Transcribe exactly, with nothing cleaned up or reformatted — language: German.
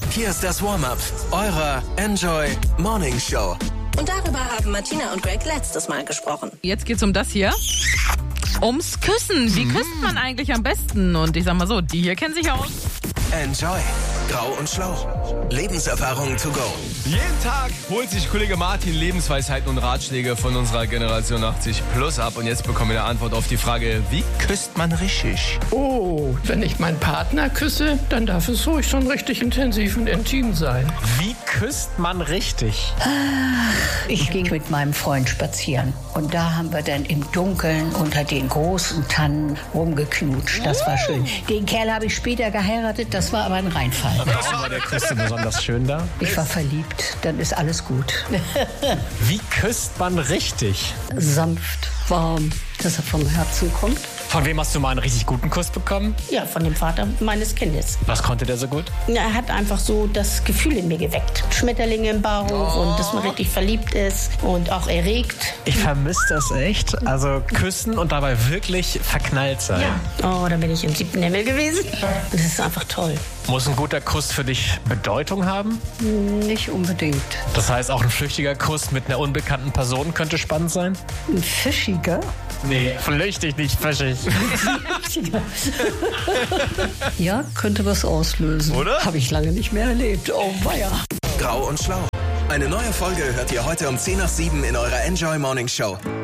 Hier ist das Warm-up eurer Enjoy Morning Show. Und darüber haben Martina und Greg letztes Mal gesprochen. Jetzt geht's um das hier. Ums Küssen. Wie küsst man eigentlich am besten? Und ich sag mal so, die hier kennen sich aus. Enjoy. Grau und Schlau. Lebenserfahrungen to go. Jeden Tag holt sich Kollege Martin Lebensweisheiten und Ratschläge von unserer Generation achtzig plus ab. Und jetzt bekommen wir eine Antwort auf die Frage, wie küsst man richtig? Oh, wenn ich meinen Partner küsse, dann darf es ruhig schon richtig intensiv und intim sein. Wie küsst man richtig? Ich ging mit meinem Freund spazieren und da haben wir dann im Dunkeln unter den großen Tannen rumgeknutscht. Das war schön. Den Kerl habe ich später geheiratet, das war aber ein Reinfall. Was war der Küste besonders schön da? Ich war verliebt, dann ist alles gut. Wie küsst man richtig? Sanft, warm, dass er vom Herzen kommt. Von wem hast du mal einen richtig guten Kuss bekommen? Ja, von dem Vater meines Kindes. Was konnte der so gut? Er hat einfach so das Gefühl in mir geweckt. Schmetterlinge im Bauch oh. und dass man richtig verliebt ist und auch erregt. Ich vermisse das echt. Also küssen und dabei wirklich verknallt sein. Ja. Oh, da bin ich im siebten Himmel gewesen. Das ist einfach toll. Muss ein guter Kuss für dich Bedeutung haben? Nicht unbedingt. Das heißt, auch ein flüchtiger Kuss mit einer unbekannten Person könnte spannend sein? Ein fischiger? Nee, flüchtig, nicht fischig. Ja, könnte was auslösen. Oder? Habe ich lange nicht mehr erlebt. Oh, weia. Grau und Schlau. Eine neue Folge hört ihr heute um zehn nach sieben in eurer Enjoy Morning Show.